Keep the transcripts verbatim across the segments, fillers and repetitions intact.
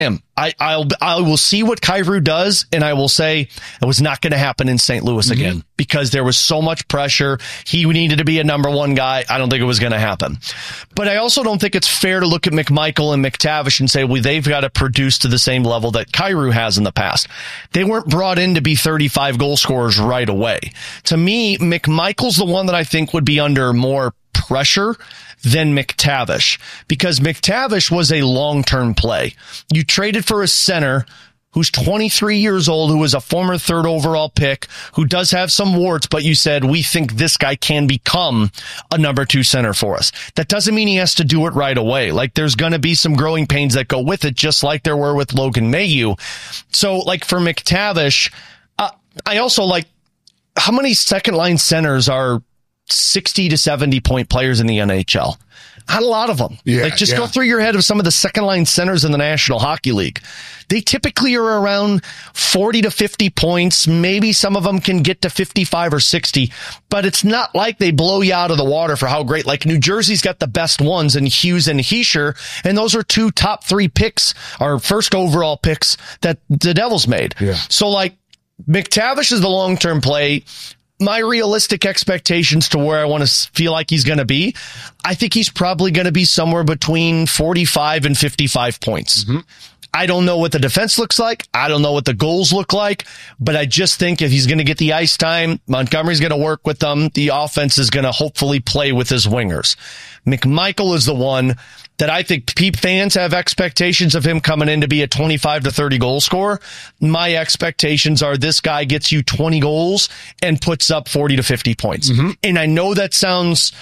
am. I, I'll, I will see what Kyrou does, and I will say it was not going to happen in Saint Louis mm-hmm. again because there was so much pressure. He needed to be a number one guy. I don't think it was going to happen. But I also don't think it's fair to look at McMichael and McTavish and say, well, they've got to produce to the same level that Kyrou has in the past. They weren't brought in to be thirty-five goal scorers right away. To me, McMichael's the one that I think would be under more pressure than McTavish, because McTavish was a long-term play. You traded for a center who's twenty-three years old, who was a former third overall pick, who does have some warts, but you said, we think this guy can become a number two center for us. That doesn't mean he has to do it right away. Like, there's going to be some growing pains that go with it, just like there were with Logan Mailloux. So, like, for McTavish, uh, I also like, how many second line centers are sixty to seventy point players in the N H L? Not a lot of them. Yeah, like, just yeah. go through your head of some of the second line centers in the National Hockey League. They typically are around forty to fifty points. Maybe some of them can get to fifty-five or sixty, but it's not like they blow you out of the water for how great. Like, New Jersey's got the best ones in Hughes and Hischier, and those are two top three picks, or first overall picks that the Devils made. Yeah. So, like, McTavish is the long-term play. My realistic expectations to where I want to feel like he's going to be, I think he's probably going to be somewhere between forty-five and fifty-five points. Mm-hmm. I don't know what the defense looks like. I don't know what the goals look like, but I just think if he's going to get the ice time, Montgomery's going to work with them. The offense is going to hopefully play with his wingers. McMichael is the one that I think Peep fans have expectations of him coming in to be a twenty-five to thirty goal scorer. My expectations are this guy gets you twenty goals and puts up forty to fifty points. Mm-hmm. And I know that sounds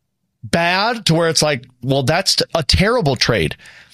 bad to where it's like, well, that's a terrible trade.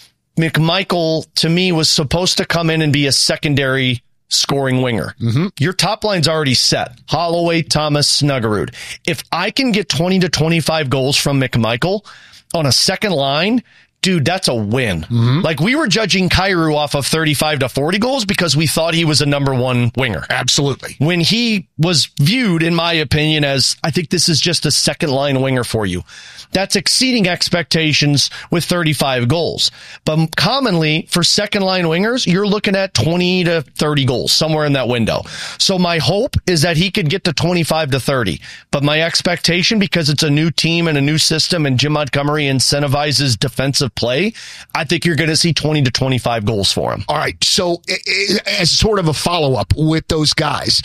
McMichael, to me, was supposed to come in and be a secondary scoring winger. Mm-hmm. Your top line's already set. Holloway, Thomas, Snuggerud. If I can get twenty to twenty-five goals from McMichael on a second line, dude, that's a win. Mm-hmm. Like, we were judging Kyrou off of thirty-five to forty goals because we thought he was a number one winger. Absolutely. When he was viewed, in my opinion, as, I think this is just a second line winger for you. That's exceeding expectations with thirty-five goals. But commonly, for second line wingers, you're looking at twenty to thirty goals, somewhere in that window. So my hope is that he could get to twenty-five to thirty. But my expectation, because it's a new team and a new system and Jim Montgomery incentivizes defensive play, I think you're going to see twenty to twenty-five goals for him. All right. So as sort of a follow-up with those guys,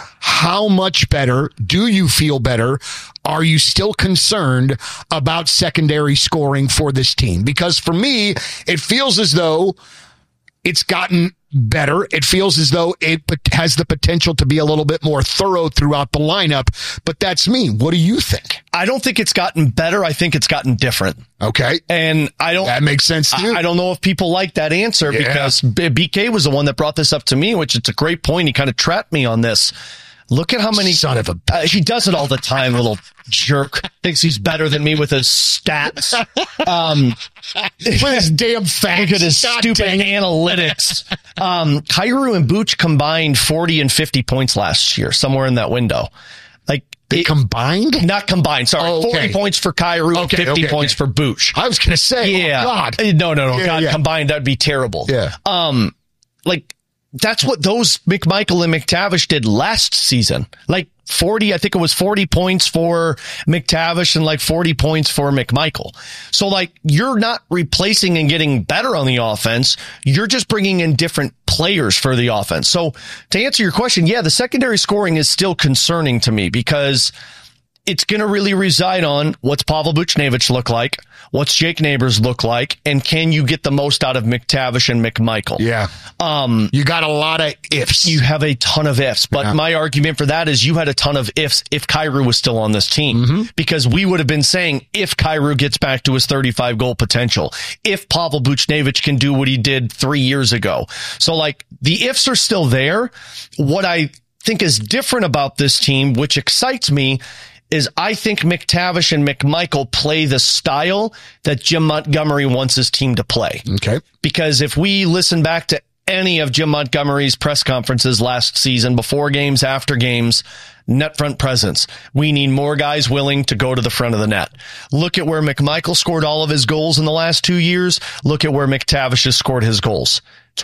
how much better do you feel better? Are you still concerned about secondary scoring for this team? Because for me, it feels as though it's gotten better. It feels as though it has the potential to be a little bit more thorough throughout the lineup. But that's me. What do you think? I don't think it's gotten better. I think it's gotten different. Okay. And I don't... That makes sense to you. I, I don't know if people like that answer yeah. because B K was the one that brought this up to me, which it's a great point. He kind of trapped me on this. Look at how many... Son of a... Uh, he does it all the time, little jerk. Thinks he's better than me with his stats. Um, with his damn facts. Look at his God stupid analytics. Um, Kyrou and Buch combined forty and fifty points last year, somewhere in that window. Like, they it, combined? Not combined, sorry. Oh, okay. forty points for Kyrou, okay, fifty okay, points okay. for Buch. I was going to say, yeah. oh, God. No, no, no. Yeah, God, yeah. combined, that'd be terrible. Yeah. Um, like, that's what those McMichael and McTavish did last season. Like forty, I think it was forty points for McTavish and like forty points for McMichael. So like, you're not replacing and getting better on the offense. You're just bringing in different players for the offense. So to answer your question, yeah, the secondary scoring is still concerning to me because it's going to really reside on what's Pavel Buchnevich look like, what's Jake Neighbors look like, and can you get the most out of McTavish and McMichael? Yeah. Um, you got a lot of ifs. You have a ton of ifs, but yeah. my argument for that is you had a ton of ifs if Kyrou was still on this team, mm-hmm. because we would have been saying if Kyrou gets back to his thirty-five goal potential, if Pavel Buchnevich can do what he did three years ago. So like the ifs are still there. What I think is different about this team, which excites me, is I think McTavish and McMichael play the style that Jim Montgomery wants his team to play. Okay. Because if we listen back to any of Jim Montgomery's press conferences last season, before games, after games, net front presence. We need more guys willing to go to the front of the net. Look at where McMichael scored all of his goals in the last two years. Look at where McTavish has scored his goals.